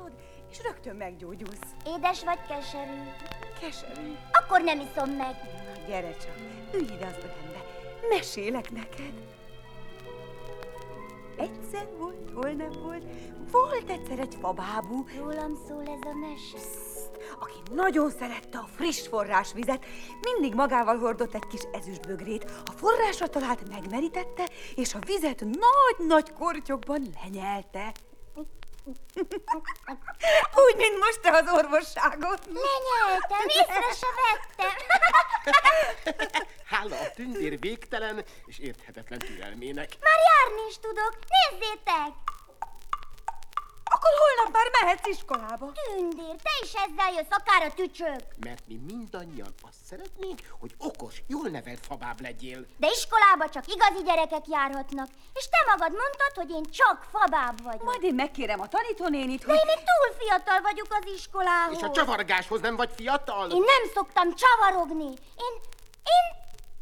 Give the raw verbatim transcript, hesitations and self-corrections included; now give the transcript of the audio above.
iszod, és rögtön meggyógyulsz. Édes vagy keserű? Keserű. Akkor nem iszom meg. Na, gyere csak, ülj ide az ölembe. Mesélek neked. Egyszer volt, hol nem volt, volt egyszer egy fabábú, Rólam szól ez a mese. aki nagyon szerette a friss forrásvizet, mindig magával hordott egy kis ezüstbögrét. A forrásra talált, megmerítette, és a vizet nagy-nagy kortyokban lenyelte. Úgy, mint most te az orvosságon. Lenyeltem, észre se vettem. Hála a tündér végtelen és érthetetlen türelmének. Már járni is tudok, nézzétek! Akkor holnap már mehetsz iskolába. Tündér, te is ezzel jössz, akár a tücsök. Mert mi mindannyian azt szeretnénk, hogy okos, jól nevelt fabáb legyél. De iskolába csak igazi gyerekek járhatnak. És te magad mondtad, hogy én csak fabáb vagyok. Majd én megkérem a tanítónénit, De hogy... én még túl fiatal vagyok az iskolához. És a csavargáshoz nem vagy fiatal? Én nem szoktam csavarogni. Én, én